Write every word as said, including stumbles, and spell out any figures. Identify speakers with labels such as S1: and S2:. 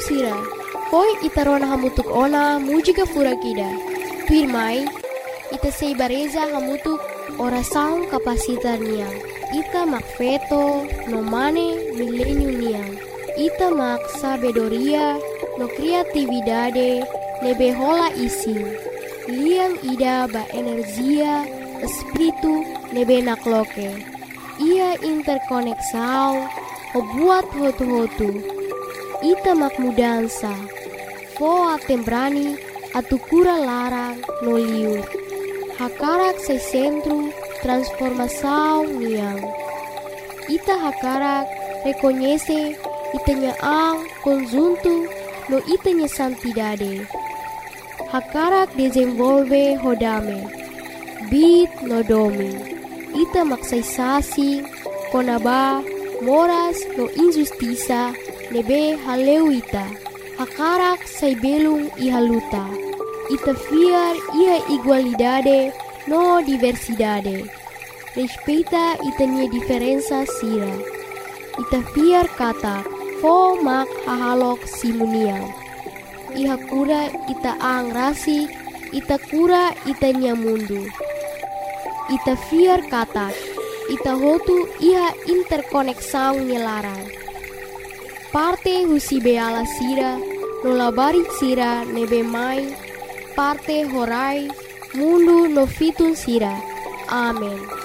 S1: sira. Poi itarona hamutuk ona mujiga furakida. Pirmai, ita seibareza hamutuk orasaun kapasitar niang. Ita mak feto no mane milenio niang. Ita mak sabedoria no kreatividade nebe hola isi. Liang ida ba energia espiritu nebe nakloke. Ia interkoneksau o buat hotu-hotu. Ita mak mudansa. Foa tembrani atu kura larang no liur. Hakarak se centro transformação niang. Ita hakarak reconhece itanya ang conjunto no itanya santidade. Hakarak desenvolve hodame. Bit no domi. Ita maksaysasi konaba moras no injustiça nebe haleu ita. Hakarak say belung ihaluta. Ita fiar ia igualdade no diversidade. Respeita itanya diferença sira. Ita fiar kata fo mak hahalok simuniang. Iha kura ita ang rasi, ita kura itanya mundu. Ita fiar kata, ita hotu iha interkoneksang nyelarang. Parte husi beala sira, nolabari sira nebe mai, parte horai, mundu no fitun sira. Amen.